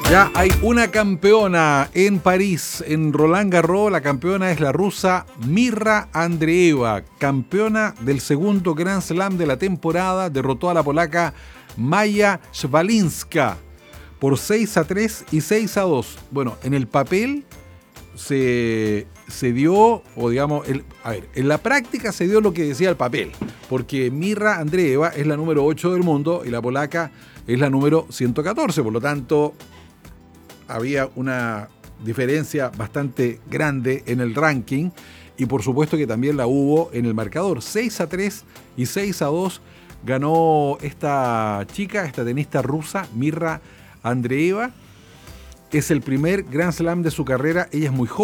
Ya hay una campeona en París, en Roland Garros. La campeona es la rusa Mirra Andreeva, campeona del segundo Grand Slam de la temporada. Derrotó a la polaca Maya Szwalinska por 6-3 y 6-2. Bueno, en el papel se dio, o digamos, en la práctica se dio lo que decía el papel, porque Mirra Andreeva es la número 8 del mundo y la polaca es la número 114, por lo tanto había una diferencia bastante grande en el ranking y por supuesto que también la hubo en el marcador. 6-3 y 6-2 ganó esta chica, esta tenista rusa, Mirra Andreeva. Es el primer Grand Slam de su carrera. Ella es muy joven.